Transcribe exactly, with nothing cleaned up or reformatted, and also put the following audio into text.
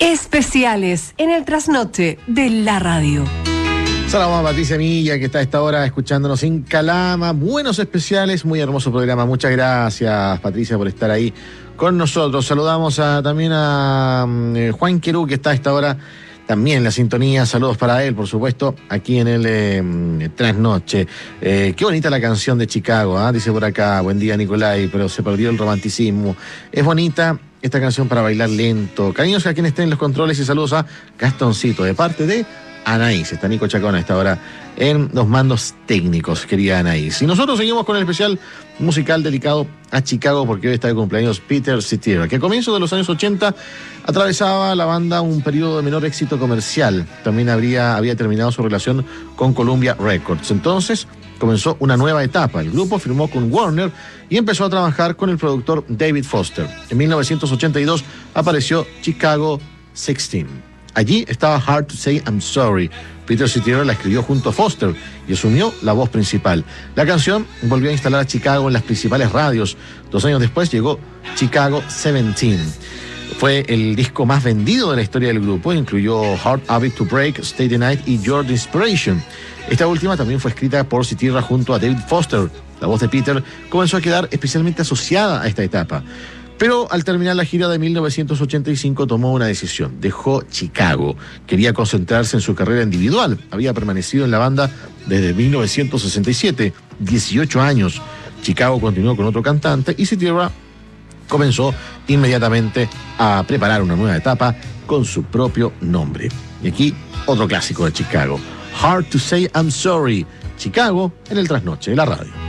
Especiales en el trasnoche de la radio. Saludamos a Patricia Milla, que está a esta hora escuchándonos en Calama. Buenos especiales, muy hermoso programa. Muchas gracias, Patricia, por estar ahí con nosotros. Saludamos a, también a eh, Juan Querú, que está a esta hora también en la sintonía. Saludos para él, por supuesto, aquí en el eh, Trasnoche. Eh, qué bonita la canción de Chicago, ¿eh? Dice por acá, buen día, Nicolai, pero se perdió el romanticismo. Es bonita esta canción para bailar lento. Cariños a quienes estén en los controles y saludos a Gastoncito, de parte de Anaís. Está Nico Chacón a esta hora en los mandos técnicos, querida Anaís. Y nosotros seguimos con el especial musical dedicado a Chicago, porque hoy está de cumpleaños Peter Cetera, que a comienzos de los años ochenta atravesaba la banda un periodo de menor éxito comercial. También habría, había terminado su relación con Columbia Records. Entonces comenzó una nueva etapa. El grupo firmó con Warner y empezó a trabajar con el productor David Foster. En mil novecientos ochenta y dos apareció Chicago dieciséis. Allí estaba Hard to Say I'm Sorry. Peter Cetera la escribió junto a Foster y asumió la voz principal. La canción volvió a instalar a Chicago en las principales radios. Dos años después llegó Chicago diecisiete. Fue el disco más vendido de la historia del grupo. Incluyó Hard Habit to Break, Stay the Night y Your Inspiration. Esta última también fue escrita por Cetera junto a David Foster. La voz de Peter comenzó a quedar especialmente asociada a esta etapa. Pero al terminar la gira de mil novecientos ochenta y cinco tomó una decisión. Dejó Chicago. Quería concentrarse en su carrera individual. Había permanecido en la banda desde mil novecientos sesenta y siete, dieciocho años. Chicago continuó con otro cantante y Cetera comenzó inmediatamente a preparar una nueva etapa con su propio nombre. Y aquí otro clásico de Chicago. Hard to Say I'm Sorry. Chicago en el Trasnoche de la radio.